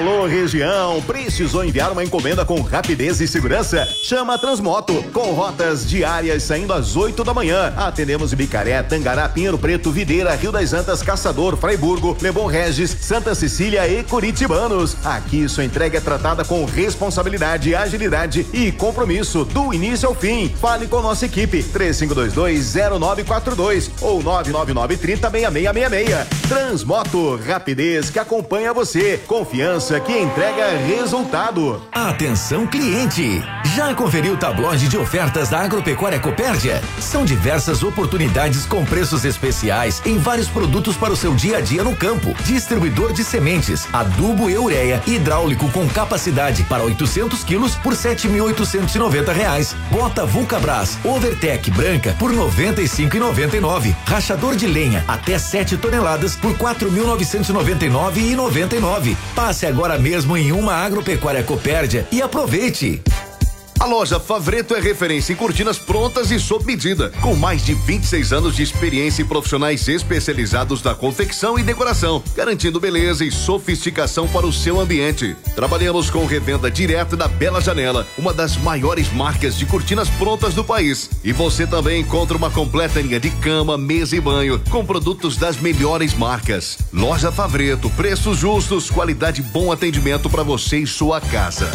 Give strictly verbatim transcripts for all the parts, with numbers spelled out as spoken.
Alô, região, precisou enviar uma encomenda com rapidez e segurança? Chama a Transmoto, com rotas diárias saindo às oito da manhã. Atendemos Bicaré, Tangará, Pinheiro Preto, Videira, Rio das Antas, Caçador, Fraiburgo, Leblon Regis, Santa Cecília e Curitibanos. Aqui sua entrega é tratada com responsabilidade, agilidade e compromisso do início ao fim. Fale com nossa equipe, três cinco dois dois, zero nove quatro dois ou nove nove nove, trinta, seis seis seis seis. Transmoto, rapidez que acompanha você, confiança que entrega resultado. Atenção, cliente! Já conferiu o tabloide de ofertas da Agropecuária Copérdia? São diversas oportunidades com preços especiais em vários produtos para o seu dia a dia no campo. Distribuidor de sementes, adubo e ureia hidráulico com capacidade para oitocentos quilos por sete mil oitocentos e noventa reais. Bota Vulcabras Overtec branca por noventa e cinco e noventa e nove. Rachador de lenha até sete toneladas por quatro mil novecentos e noventa e nove e noventa e nove. Passe agora mesmo em uma Agropecuária Copérdia e aproveite. A loja Favreto é referência em cortinas prontas e sob medida, com mais de vinte e seis anos de experiência e profissionais especializados da confecção e decoração, garantindo beleza e sofisticação para o seu ambiente. Trabalhamos com revenda direta da Bela Janela, uma das maiores marcas de cortinas prontas do país. E você também encontra uma completa linha de cama, mesa e banho, com produtos das melhores marcas. Loja Favreto, preços justos, qualidade e bom atendimento para você e sua casa.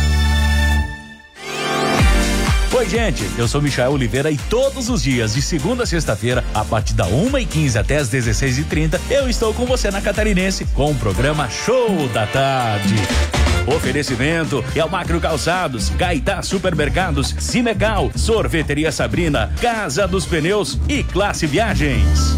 Oi, gente, eu sou Michael Oliveira e todos os dias, de segunda a sexta-feira, a partir da uma e quinze até as dezesseis e trinta, eu estou com você na Catarinense com o programa Show da Tarde. Oferecimento é o Macro Calçados, Gaitá Supermercados, Cimecal, Sorveteria Sabrina, Casa dos Pneus e Classe Viagens.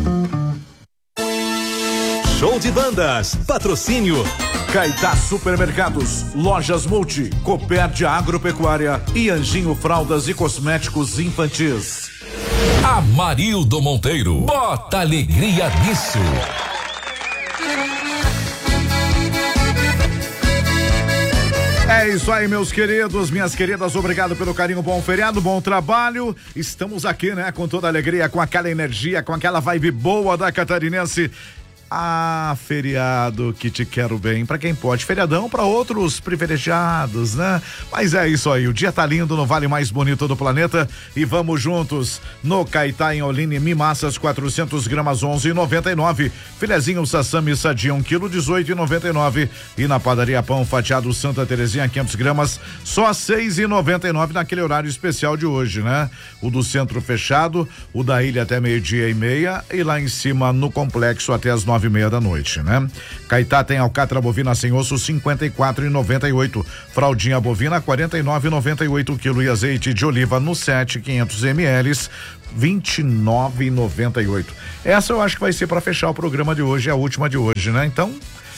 Show de bandas, patrocínio Gaitá Supermercados, Lojas Multi, Copérdia Agropecuária e Anjinho Fraldas e Cosméticos Infantis. Amarildo Monteiro, bota alegria nisso. É isso aí, meus queridos, minhas queridas, obrigado pelo carinho, bom feriado, bom trabalho. Estamos aqui, né, com toda a alegria, com aquela energia, com aquela vibe boa da Catarinense. Ah, feriado que te quero bem, pra quem pode, feriadão pra outros privilegiados, né? Mas é isso aí, o dia tá lindo no vale mais bonito do planeta e vamos juntos no Caetá em Oline, Mimassas quatrocentos gramas, onze e noventa e nove, filezinho sassami sadia um quilo, dezoito e noventa e nove, e na padaria Pão Fatiado Santa Terezinha quinhentos gramas, só seis e noventa e nove naquele horário especial de hoje, né? O do centro fechado, o da ilha até meio-dia e meia e lá em cima no complexo até as nove e meia da noite, né? Caetá tem alcatra bovina sem osso cinquenta e quatro e noventa e oito, fraldinha bovina quarenta e nove e noventa e oito quilo e azeite de oliva no sete quinhentos mililitros vinte e nove e noventa e oito. Essa eu acho que vai ser para fechar o programa de hoje, a última de hoje, né? Então